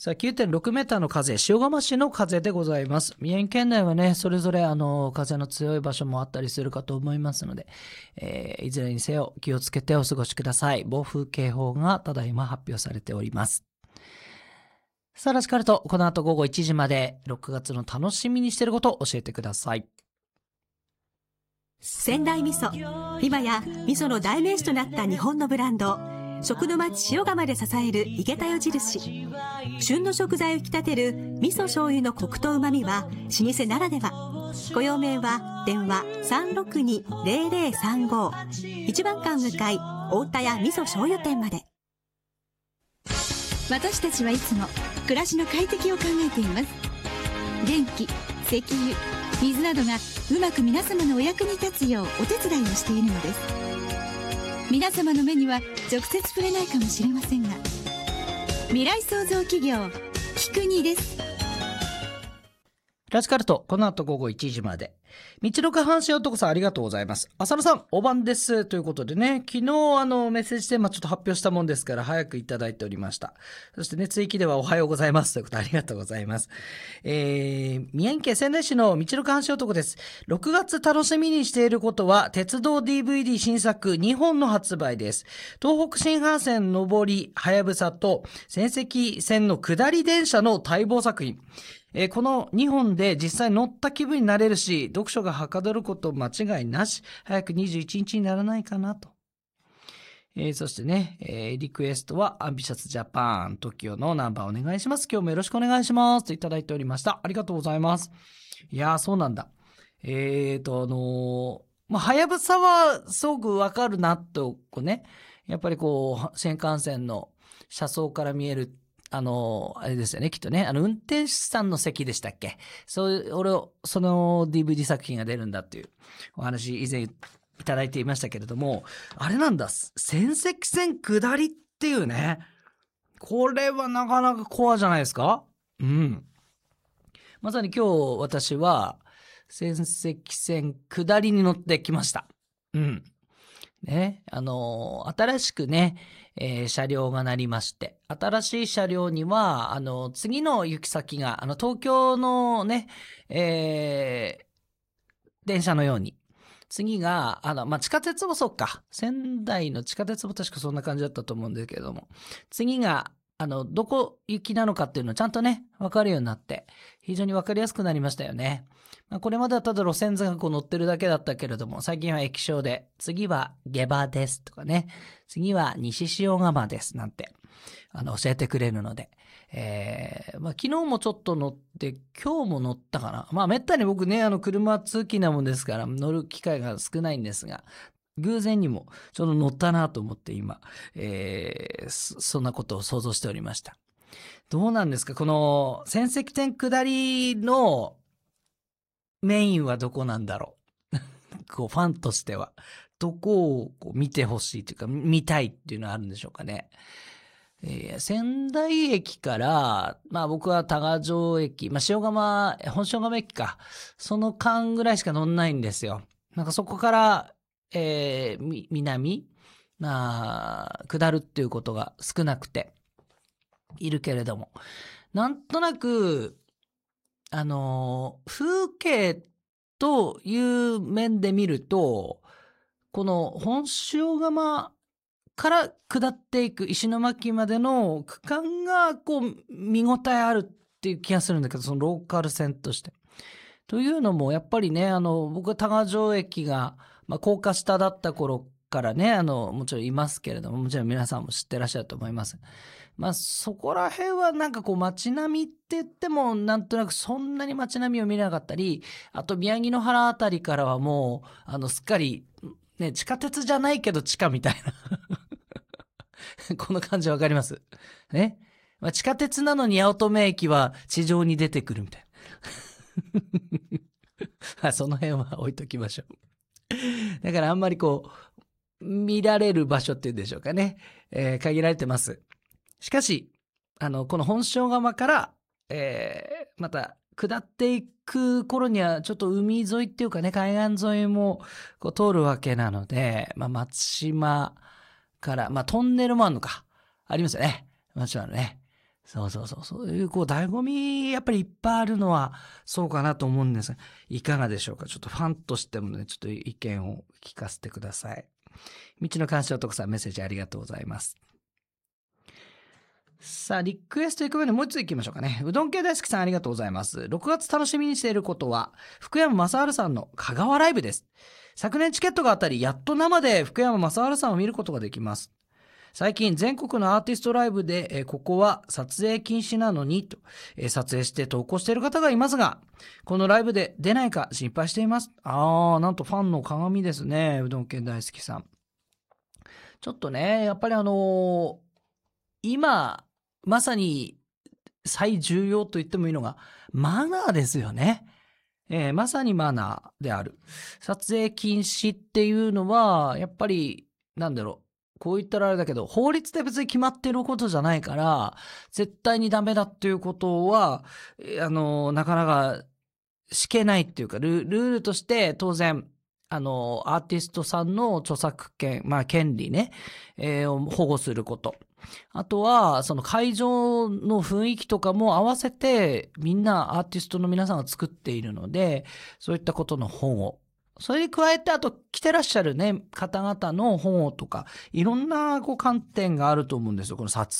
さあ、9.6 メーターの風、塩釜市の風でございます。宮城県内はね、それぞれ風の強い場所もあったりするかと思いますので、いずれにせよ気をつけてお過ごしください。暴風警報がただいま発表されております。さあ、ラジカルト、この後午後1時まで6月の楽しみにしていることを教えてください。 仙台味噌、今や味噌の代名詞となった日本のブランド、食の町塩釜で支える井桁代印。旬の食材を引き立てる味噌醤油のコクと旨味は老舗ならでは。ご用命は電話 362-0035 一番館向かい大田屋味噌醤油店まで。 私たちはいつも暮らしの快適を考えています。電気、石油、水などがうまく皆様のお役に立つようお手伝いをしているのです。皆様の目には直接触れないかもしれませんが、未来創造企業キクニです。 ラジカルト、この後午後1時まで。道の下半身男さん、ありがとうございます。浅野さん、お晩です。ということでね、昨日メッセージテーマちょっと発表したもんですから、早くいただいておりました。そしてね、追記ではおはようございます。ということで、ありがとうございます。宮城県仙台市の道の下半身男です。6月楽しみにしていることは、鉄道 DVD 新作2本の発売です。東北新幹線上りはやぶさと、仙石線の下り電車の待望作品。この2本で実際乗った気分になれるし、読書がはかどること間違いなし、早く21日にならないかなと。そしてね、リクエストはアンビシャスジャパン TOKIO のナンバーお願いします。今日もよろしくお願いしますといただいておりました。ありがとうございます。いやー、そうなんだ。はやぶさはすごくわかるなと、ね、やっぱり新幹線の車窓から見えるあれですよね、きっとね。運転手さんの席でしたっけ？その DVD 作品が出るんだっていうお話以前いただいていましたけれども、あれなんだ、仙石線下りっていうね。これはなかなかコアじゃないですか？うん。まさに今日私は仙石線下りに乗ってきました。うん。ね、新しくね、車両がなりまして、新しい車両には、次の行き先が、東京のね、電車のように、次が、地下鉄もそうか、仙台の地下鉄も確かそんな感じだったと思うんですけれども、次が、どこ行きなのかっていうのをちゃんとね、わかるようになって、非常にわかりやすくなりましたよね。これまではただ路線図が乗ってるだけだったけれども、最近は液晶で、次は下馬ですとかね、次は西塩釜ですなんて、教えてくれるので、昨日もちょっと乗って、今日も乗ったかな。めったに僕ね、車通勤なもんですから、乗る機会が少ないんですが、偶然にもちょうど乗ったなと思って今、そんなことを想像しておりました。どうなんですか？この仙石線下りのメインはどこなんだろうファンとしてはどこを見てほしいというか見たいっていうのはあるんでしょうかね。仙台駅から、僕は多賀城駅、本塩釜駅か、その間ぐらいしか乗んないんですよ。そこから、南、下るっていうことが少なくているけれども、なんとなく、風景という面で見ると、この本塩釜から下っていく石巻までの区間が見応えあるっていう気がするんだけど、そのローカル線として。というのもやっぱりね、僕は多賀城駅が、高架下だった頃からね、もちろんいますけれども、もちろん皆さんも知ってらっしゃると思います。そこら辺は街並みって言ってもなんとなくそんなに街並みを見れなかったり、あと宮城野原あたりからはもうすっかりね、地下鉄じゃないけど地下みたいなこの感じわかりますね。地下鉄なのに八乙女駅は地上に出てくるみたいなその辺は置いときましょう。だからあんまり見られる場所っていうんでしょうかね、限られてます。しかしこの本塩釜から、また下っていく頃にはちょっと海沿いっていうかね、海岸沿いも通るわけなので、松島から、トンネルもあるのかありますよね、松島のね。 そういう醍醐味やっぱりいっぱいあるのはそうかなと思うんですが、いかがでしょうか。ちょっとファンとしてもね、ちょっと意見を聞かせてください。道の感謝男さん、メッセージありがとうございます。さあ、リクエストいく前にもう一つ行きましょうかね。うどん系大好きさん、ありがとうございます。6月楽しみにしていることは、福山雅治さんの香川ライブです。昨年チケットが当たり、やっと生で福山雅治さんを見ることができます。最近全国のアーティストライブで、ここは撮影禁止なのにと、撮影して投稿している方がいますが、このライブで出ないか心配しています。なんとファンの鏡ですね。うどん県大好きさん。ちょっとね、やっぱり今、まさに最重要と言ってもいいのがマナーですよね。まさにマナーである。撮影禁止っていうのは、やっぱり、こう言ったらあれだけど、法律で別に決まってることじゃないから、絶対にダメだっていうことは、なかなかしけないっていうか、ルールとして当然、アーティストさんの著作権、権利ね、を保護すること。あとは、その会場の雰囲気とかも合わせて、みんなアーティストの皆さんが作っているので、そういったことの保護。それに加えて、あと来てらっしゃるね、方々の保護とか、いろんな観点があると思うんですよ。この撮